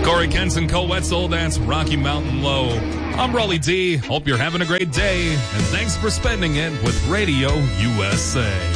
Corey Kenson, Cole Wetzel, that's Rocky Mountain Low. I'm Raleigh D. Hope you're having a great day, and thanks for spending it with Radio USA.